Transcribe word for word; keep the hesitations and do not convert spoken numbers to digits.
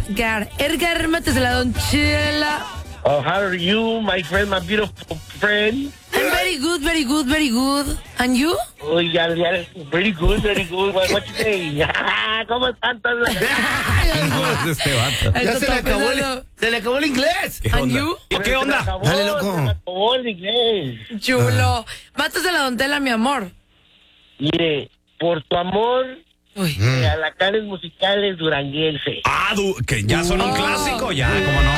Edgar. Edgar, mates la Don Chela. Oh, how are you, my friend, my beautiful friend? I'm very good, very good, very good. And you? Oh, yeah, yeah, very good, very good. What, what you say? ¿Cómo están todos? Este vato. Esto Ya se está le, acabó el, pesado. se le acabó el inglés. ¿Qué And onda? you? ¿Y qué Se onda? me acabó, Dale, loco. Se me acabó el inglés. Chulo. Mates de la Don Tela, mi amor. Mire, por tu amor, Uy. eh, alacanes musicales duranguense. Ah, du- que ya son un Oh. clásico, ya, ¿cómo no?